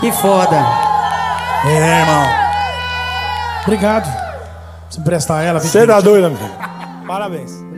Que foda. É, irmão. Obrigado. Se emprestar ela. Você dá doido, amigo. Parabéns.